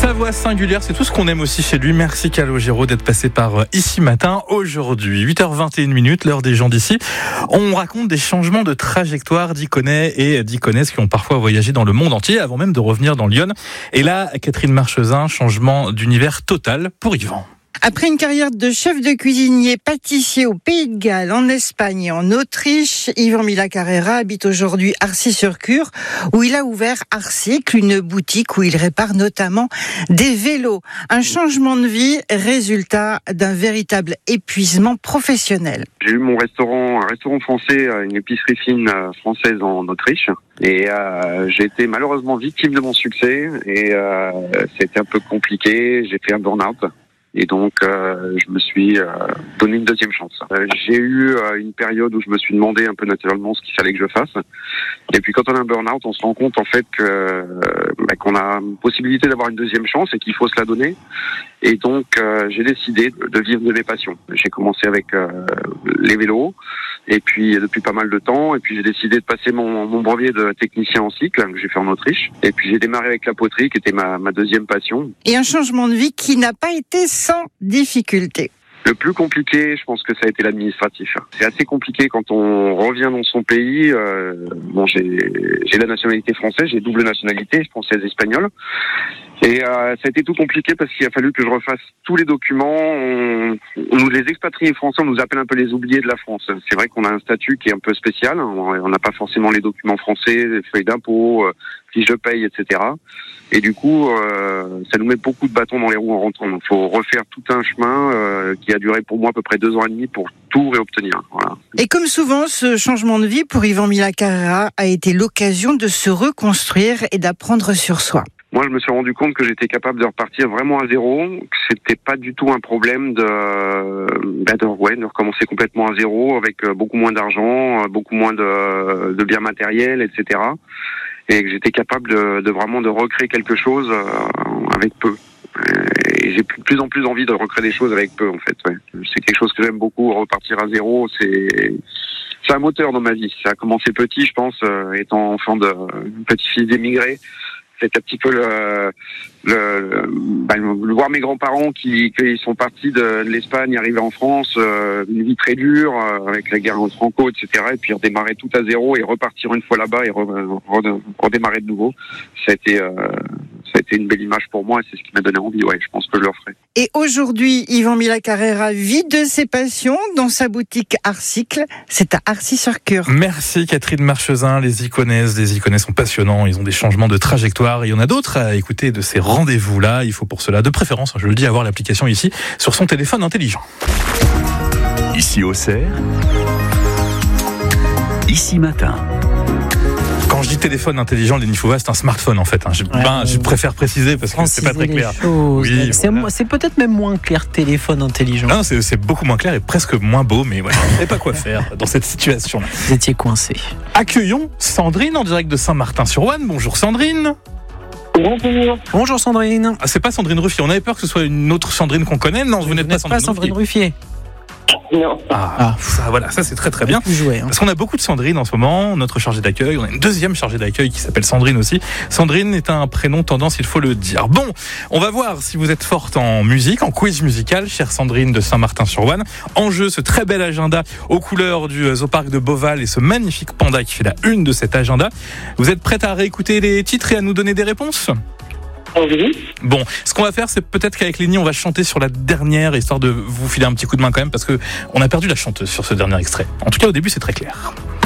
Sa voix singulière, c'est tout ce qu'on aime aussi chez lui. Merci Calogero d'être passé par Ici Matin. Aujourd'hui, 8h21, l'heure des gens d'ici. On raconte des changements de trajectoire d'Iconais et d'Iconaises qui ont parfois voyagé dans le monde entier avant même de revenir dans Lyon. Et là, Catherine Marchezin, changement d'univers total pour Yvan. Après une carrière de chef de cuisinier pâtissier au Pays de Galles, en Espagne et en Autriche, Yvan Mila Carrera habite aujourd'hui Arcis-sur-Cure, où il a ouvert Arcycle, une boutique où il répare notamment des vélos. Un changement de vie, résultat d'un véritable épuisement professionnel. J'ai eu mon restaurant, un restaurant français, une épicerie fine française en Autriche. Et j'ai été malheureusement victime de mon succès et c'était un peu compliqué. J'ai fait un burn-out. Et donc, je me suis donné une deuxième chance. J'ai eu une période où je me suis demandé un peu naturellement ce qu'il fallait que je fasse. Et puis, quand on a un burn-out, on se rend compte en fait qu'on a une possibilité d'avoir une deuxième chance et qu'il faut se la donner. Et donc, j'ai décidé de vivre de mes passions. J'ai commencé avec les vélos. Et puis depuis pas mal de temps, et puis j'ai décidé de passer mon brevet de technicien en cycle que j'ai fait en Autriche. Et puis j'ai démarré avec la poterie qui était ma deuxième passion. Et un changement de vie qui n'a pas été sans difficulté. Le plus compliqué, je pense que ça a été l'administratif. C'est assez compliqué quand on revient dans son pays. J'ai la nationalité française, j'ai double nationalité, française et espagnole. Et ça a été tout compliqué parce qu'il a fallu que je refasse tous les documents. Les expatriés français, on nous appelle un peu les oubliés de la France. C'est vrai qu'on a un statut qui est un peu spécial. On n'a pas forcément les documents français, les feuilles d'impôt, fiches de paye, etc. Et du coup, ça nous met beaucoup de bâtons dans les roues en rentrant. Donc, il faut refaire tout un chemin qui a duré pour moi à peu près 2 ans et demi pour tout réobtenir. Voilà. Et comme souvent, ce changement de vie pour Yvan Mila Carrera a été l'occasion de se reconstruire et d'apprendre sur soi. Moi, je me suis rendu compte que j'étais capable de repartir vraiment à zéro, que c'était pas du tout un problème de recommencer complètement à zéro avec beaucoup moins d'argent, beaucoup moins de biens matériels, etc. Et que j'étais capable de vraiment de recréer quelque chose avec peu. Et j'ai de plus en plus envie de recréer des choses avec peu, en fait. Ouais. C'est quelque chose que j'aime beaucoup, repartir à zéro. C'est un moteur dans ma vie. Ça a commencé petit, je pense, étant enfant de petit-fils d'émigrés. C'est un petit peu le voir mes grands-parents qui sont partis de l'Espagne, arrivés en France, une vie très dure avec la guerre franco, etc. Et puis redémarrer tout à zéro et repartir une fois là-bas et redémarrer de nouveau. Ça a été une belle image pour moi et c'est ce qui m'a donné envie. Ouais, je pense que je le referai. Et aujourd'hui, Yvan Mila Carrera vit de ses passions dans sa boutique Arcycle. C'est à Arcis-sur-Cure. Merci Catherine Marchezin. Les Iconais sont passionnants. Ils ont des changements de trajectoire. Et il y en a d'autres à écouter de ces rendez-vous-là. Il faut pour cela, de préférence, je le dis, avoir l'application ici sur son téléphone intelligent. Ici Auxerre, Ici Matin. Quand je dis téléphone intelligent, Lénie Fouva, c'est un smartphone en fait. Je préfère préciser parce que c'est pas très clair. Oui, c'est peut-être même moins clair téléphone intelligent. Non, c'est beaucoup moins clair et presque moins beau, mais voilà, on ne savait pas quoi faire dans cette situation-là. Vous étiez coincé. Accueillons Sandrine en direct de Saint-Martin-sur-Ouanne. Bonjour Sandrine. Bonjour. Bonjour Sandrine. Ah, c'est pas Sandrine Ruffier. On avait peur que ce soit une autre Sandrine qu'on connaît. Non, vous n'êtes pas Sandrine Ruffier. Non. Ça c'est très très bien. Parce qu'on a beaucoup de Sandrine en ce moment, notre chargée d'accueil, on a une deuxième chargée d'accueil qui s'appelle Sandrine aussi. Sandrine est un prénom tendance, il faut le dire. Bon, on va voir si vous êtes forte en musique, en quiz musical, chère Sandrine de Saint-Martin-sur-Ouanne. En jeu, ce très bel agenda aux couleurs du Zooparc de Beauval et ce magnifique panda qui fait la une de cet agenda. Vous êtes prête à réécouter les titres et à nous donner des réponses ? Oui. Bon, ce qu'on va faire, c'est peut-être qu'avec Lénie, on va chanter sur la dernière, histoire de vous filer un petit coup de main quand même, parce que on a perdu la chanteuse sur ce dernier extrait. En tout cas, au début, c'est très clair.